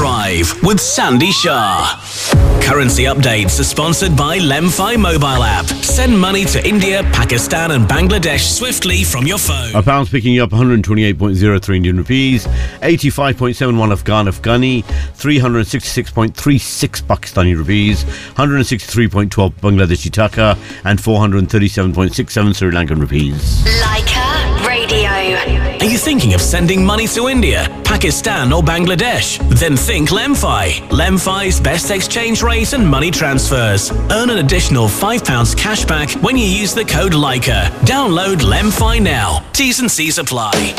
Drive with Sandy Shah. Currency updates are sponsored by Lemfi mobile app. Send money to India, Pakistan and Bangladesh swiftly from your phone. A pound's picking you up 128.03 Indian rupees, 85.71 Afghani, 366.36 Pakistani rupees, 163.12 Bangladeshi taka and 437.67 Sri Lankan rupees. Leica Radio. Are you thinking of sending money to India, Pakistan or Bangladesh? Then think Lemfi. Lemfi's best exchange rate and money transfers. Earn an additional £5 cash back when you use the code Leica. Download Lemfi now. T's and C's apply.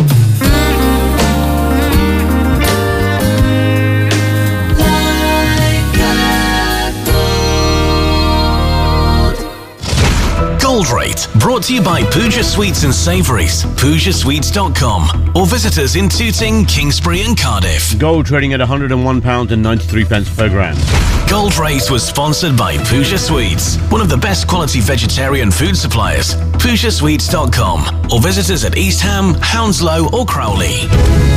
Gold Rate, brought to you by Pooja Sweets and Savouries, PoojaSweets.com, or visit us in Tooting, Kingsbury and Cardiff. Gold trading at £101.93 per gram. Gold Rate was sponsored by Pooja Sweets, one of the best quality vegetarian food suppliers, PoojaSweets.com, or visit us at East Ham, Hounslow or Crowley.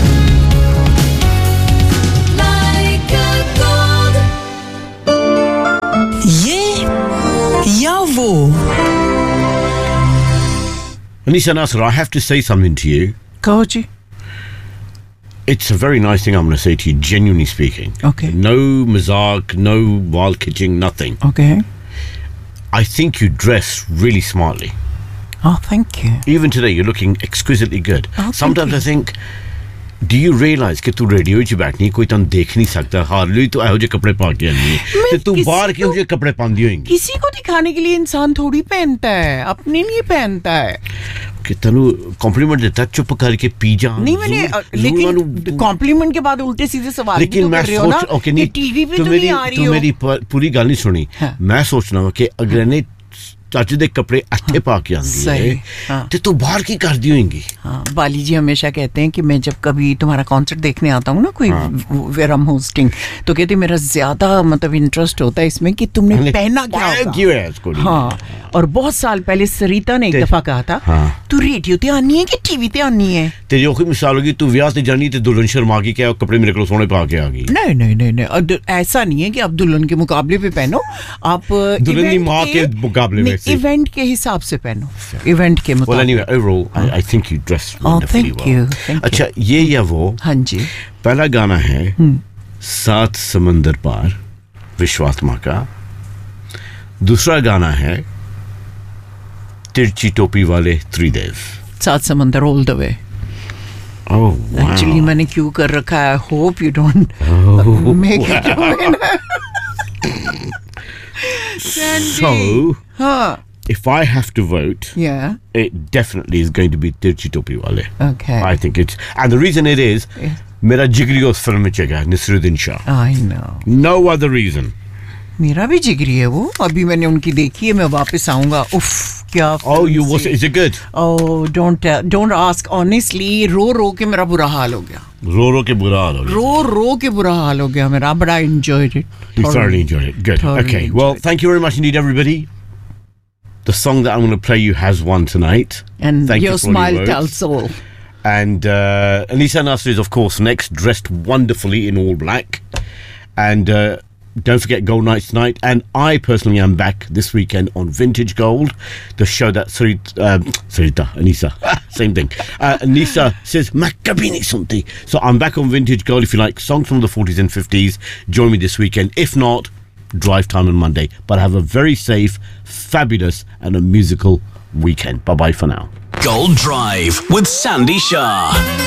ये या वो Anisa Nasser, I have to say something to you. कहो जी. It's a very nice thing I'm going to say to you, genuinely speaking. Okay. No mazak, no wild kitching, nothing. Okay. I think you dress really smartly. Oh, thank you. Even today, you're looking exquisitely good. Oh, Sometimes I think, do you realize कि तू radio च बैठनी कोई तन देख नहीं सकता hardly तो ऐसे कपड़े पा के आनी है ते तू बाहर क्यों ये कपड़े पांदी होएंगी किसी को दिखाने के लिए इंसान थोड़ी पहनता है अपने लिए पहनता है कि तनु कॉम्प्लीमेंट देता चुप करके पी जा नहीं मैंने लेकिन कॉम्प्लीमेंट के बाद उल्टे सीधे सवाल लेकिन मैं सोच ओके नहीं टीवी पे तो नहीं आ रही हो तू मेरी पूरी गल नहीं सुनी मैं सोचना हूं कि अगर ने चाची दे कपड़े अच्छे पा के आंदी है तो तू बाहर की कर दी होंगी हाँ बाली जी हमेशा कहते हैं कि मैं जब कभी तुम्हारा कॉन्सर्ट देखने आता हूँ ना कोई वेयर आई एम होस्टिंग तो कहते मेरा ज्यादा मतलब इंटरेस्ट होता है इसमें कि तुमने पहना क्या होगा हाँ और बहुत साल पहले सरिता ने एक दफा कहा था तू रेडियो ते आनी है कि टीवी ते आनी है तेरी ओखी मिसाल होगी तू ब्याह से जानी ते दुल्हन शर्मा की क्या कपड़े मेरे को सोने पा के आ गई नहीं नहीं नहीं नहीं ऐसा नहीं है कि आप दुल्हन के मुकाबले पे पहनो आप दुल्हन की माँ के मुकाबले में इवेंट के हिसाब से पहनो इवेंट के मुताबिक well anyway overall I think you dress wonderfully well अच्छा ये या वो हाँ जी पहला गाना है सात समंदर पार विश्वात्मा का दूसरा गाना है तिरछी टोपी वाले त्रिदेव सात समंदर all the way Oh, wow. Actually, मैंने क्यों कर रखा है? I hope you don't make it. So, if I have to vote, it definitely is going to be Tirchi Topi Wale. Okay. I think it's, and the reason it is, मेरा जिगरी उस film में चला निसरुद्दीन Shah. I know. No other reason. मेरा भी जिगरी है वो. अभी मैंने उनकी देखी है. मैं वापस आऊँगा. उफ क्या. Oh, you was is it good? Oh, don't ask. Honestly, रो के मेरा बुरा हाल हो गया. रो के बुरा हाल हो गया. रो के बुरा हाल हो गया मेरा. But I enjoyed it. You thoroughly enjoyed it. Good. Okay. Well, thank you very much indeed, everybody. The song that I'm going to play you has won tonight. And thank your smile tells all. And Anisa Nasser is, of course, next, dressed wonderfully in all black. And don't forget Gold Nights tonight. And I personally am back this weekend on Vintage Gold, the show that Sarita, Anisa, same thing. Anisa says, Makabini something. So I'm back on Vintage Gold. If you like songs from the 40s and 50s, join me this weekend. If not, drive time on Monday. But have a very safe, fabulous, and a musical weekend. Bye-bye for now. Gold Drive with Sandy Shah.